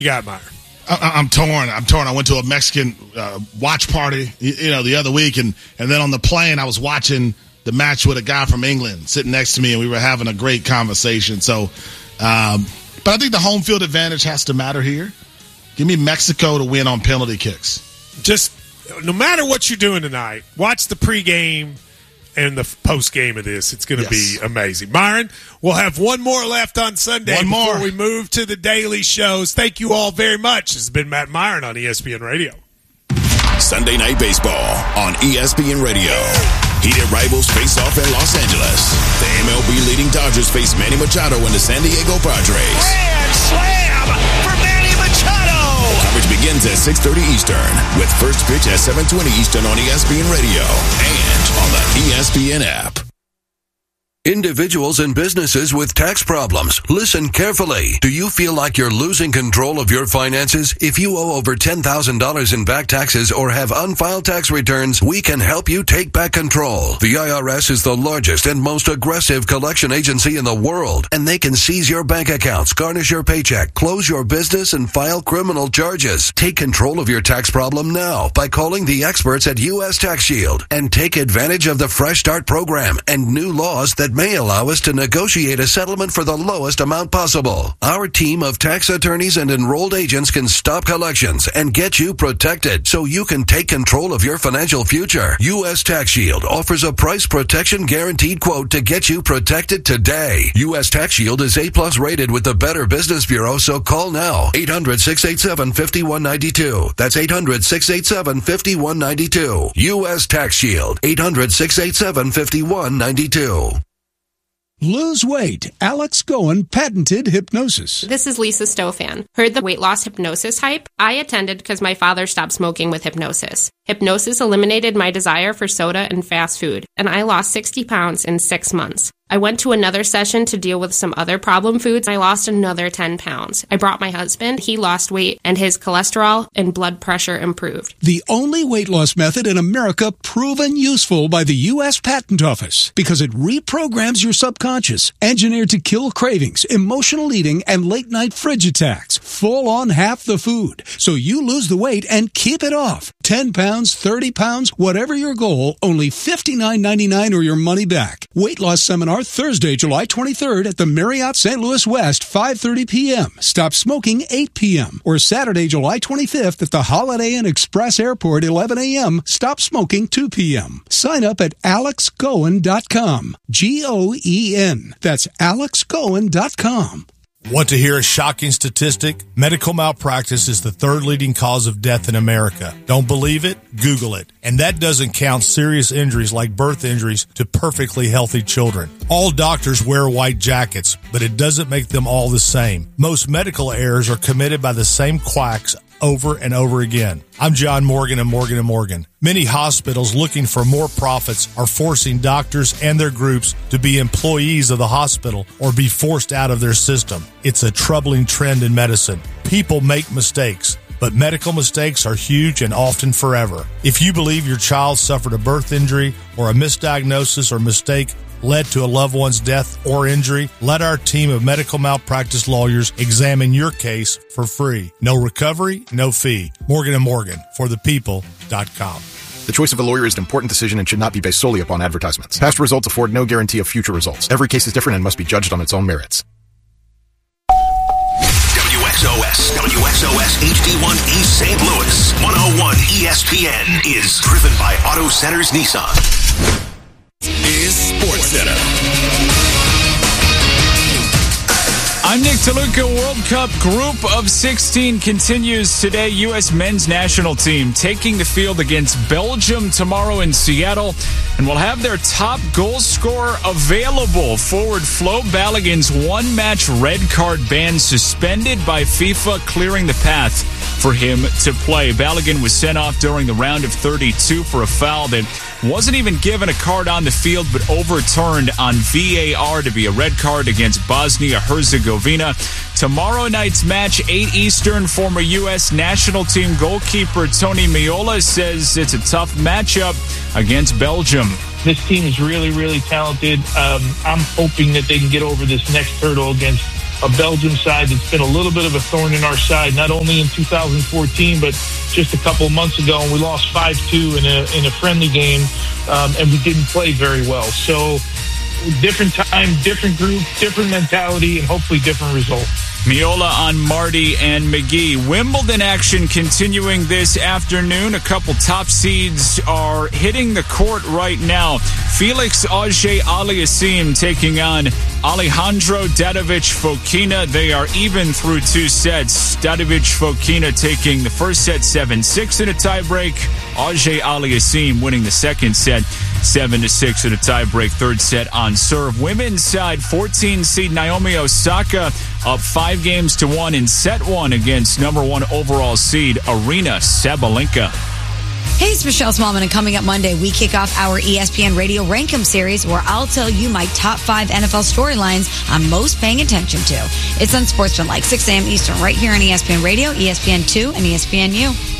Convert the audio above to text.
You got it, Meyer. I'm torn. I went to a Mexican watch party, the other week, and then on the plane I was watching the match with a guy from England sitting next to me, and we were having a great conversation. So, but I think the home field advantage has to matter here. Give me Mexico to win on penalty kicks. Just no matter what you're doing tonight, watch the pregame and the postgame of this. It's going to be amazing. Myron, we'll have one more left on Sunday before we move to the daily shows. Thank you all very much. This has been Matt Myron on ESPN Radio. Sunday Night Baseball on ESPN Radio. Heated rivals face off in Los Angeles. The MLB leading Dodgers face Manny Machado and the San Diego Padres. Grand slam for Manny Machado! Coverage begins at 6:30 Eastern with first pitch at 7:20 Eastern on ESPN Radio and on the ESPN app. Individuals and businesses with tax problems, listen carefully. Do you feel like you're losing control of your finances? If you owe over $10,000 in back taxes or have unfiled tax returns, we can help you take back control. The IRS is the largest and most aggressive collection agency in the world, and they can seize your bank accounts, garnish your paycheck, close your business, and file criminal charges. Take control of your tax problem now by calling the experts at U.S. Tax Shield and take advantage of the Fresh Start program and new laws that may allow us to negotiate a settlement for the lowest amount possible. Our team of tax attorneys and enrolled agents can stop collections and get you protected so you can take control of your financial future. U.S. Tax Shield offers a price protection guaranteed quote to get you protected today. U.S. Tax Shield is A+ rated with the Better Business Bureau, so call now. 800-687-5192. That's 800-687-5192. U.S. Tax Shield. 800-687-5192. Lose weight. Alex Goen patented hypnosis. This is Lisa Stofan. Heard the weight loss hypnosis hype? I attended because my father stopped smoking with hypnosis. Hypnosis eliminated my desire for soda and fast food, and I lost 60 pounds in 6 months. I went to another session to deal with some other problem foods. I lost another 10 pounds. I brought my husband. He lost weight, and his cholesterol and blood pressure improved. The only weight loss method in America proven useful by the U.S. Patent Office because it reprograms your subconscious, engineered to kill cravings, emotional eating, and late-night fridge attacks. Full on half the food. So you lose the weight and keep it off. 10 pounds, 30 pounds, whatever your goal, only $59.99 or your money back. Weight loss seminar Thursday, July 23rd at the Marriott St. Louis West, 5:30 p.m. Stop smoking 8 p.m. Or Saturday, July 25th at the Holiday Inn Express Airport, 11 a.m. Stop smoking 2 p.m. Sign up at alexgoen.com. Goen. That's alexgoen.com. Want to hear a shocking statistic? Medical malpractice is the third leading cause of death in America. Don't believe it? Google it. And that doesn't count serious injuries like birth injuries to perfectly healthy children. All doctors wear white jackets, but it doesn't make them all the same. Most medical errors are committed by the same quacks over and over again. I'm John Morgan of Morgan & Morgan. Many hospitals looking for more profits are forcing doctors and their groups to be employees of the hospital or be forced out of their system. It's a troubling trend in medicine. People make mistakes, but medical mistakes are huge and often forever. If you believe your child suffered a birth injury or a misdiagnosis or mistake led to a loved one's death or injury, let our team of medical malpractice lawyers examine your case for free. No recovery, no fee. Morgan & Morgan, for the people.com. The choice of a lawyer is an important decision and should not be based solely upon advertisements. Past results afford no guarantee of future results. Every case is different and must be judged on its own merits. WXOS HD1 East St. Louis 101 ESPN is driven by Auto Centers Nissan. Is Sports Center. I'm Nick DeLuca. World Cup Group of 16 continues today. U.S. men's national team taking the field against Belgium tomorrow in Seattle, and will have their top goal scorer available. Forward Flo Balogun's one-match red card ban suspended by FIFA, clearing the path for him to play. Balogun was sent off during the round of 32 for a foul that wasn't even given a card on the field, but overturned on VAR to be a red card against Bosnia-Herzegovina. Tomorrow night's match, 8 Eastern, former U.S. national team goalkeeper Tony Meola says it's a tough matchup against Belgium. This team is really, really talented. I'm hoping that they can get over this next hurdle against a Belgium side that's been a little bit of a thorn in our side, not only in 2014, but just a couple of months ago, and we lost 5-2 in a friendly game, and we didn't play very well. So different time, different group, different mentality, and hopefully different result. Miola on Marty and McGee. Wimbledon action continuing this afternoon. A couple top seeds are hitting the court right now. Felix Auger-Aliassime taking on Alejandro Davidovich-Fokina. They are even through 2 sets. Davidovich-Fokina taking the first set 7-6 in a tiebreak. Auger-Aliassime winning the second set 7-6 in a tiebreak. Third set on serve. Women's side, 14 seed Naomi Osaka up 5-1 in set 1 against number 1 overall seed Aryna Sabalenka. Hey, it's Michelle Smallman, and coming up Monday, we kick off our ESPN Radio Rankem series where I'll tell you my top 5 NFL storylines I'm most paying attention to. It's on Sportsman, like 6 a.m. Eastern, right here on ESPN Radio, ESPN2, and ESPNU.